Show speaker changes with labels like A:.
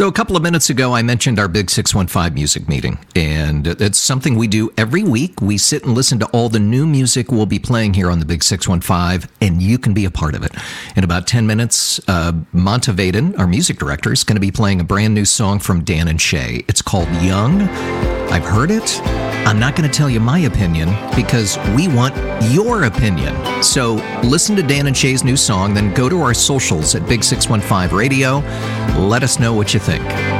A: So a couple of minutes ago, I mentioned our Big 615 music meeting, and it's something we do every week. We sit and listen to all the new music we'll be playing here on the Big 615, and you can be a part of it. In about 10 minutes, Monta Vaden, our music director, is going to be playing a brand new song from Dan and Shay. It's called Young. I've heard it. I'm not going to tell you my opinion because we want your opinion. So listen to Dan and Shay's new song, then go to our socials at Big 615 Radio. Let us know what you think.